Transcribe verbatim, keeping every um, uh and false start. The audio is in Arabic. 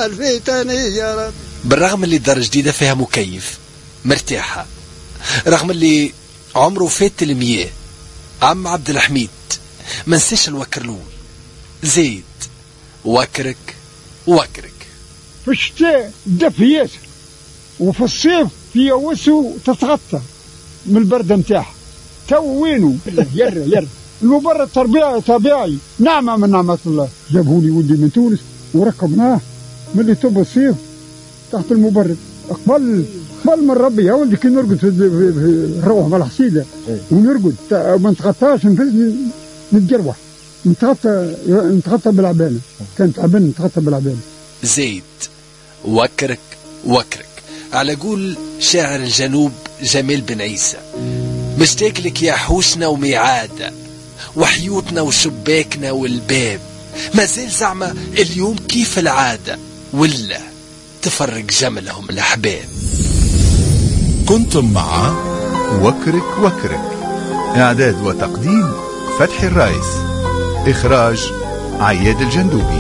الفيتاني يا رب. بالرغم اللي دار جديدة فيها مكيف مرتاحة، رغم اللي عمره فات المياه، عم عبد الحميد ما نساش الوكر الأول. زيد وكرك وكرك. في الشتاء دفيات، وفي الصيف في وسو تتغطى من البرد نتاعها. تو وينو يرى يرى المبرد طبيعي طبيعي، نعمة من نعمة الله. جابهولي ولدي من تونس وركبناه ملي تب الصيف تحت المبرد. قبل قبل من ربي يا ولدي كي نرقد في نروح مع الحصيدة ونرقد ما نتغطاش نتجروح، نتغطى نتغطى بالعبانة، كانت عبانة نتغطى بالعبانة. زيد وكرك وكرك على قول شاعر الجنوب جمال بن عيسى. مشتاق لك يا حوشنا وميعادة وحيوتنا وشباكنا والباب، ما زال زعما اليوم كيف العادة ولا تفرق جملهم الأحباب. كنتم مع وكرك وكرك، إعداد وتقديم فتحي الرايس، إخراج عياد الجندوبي.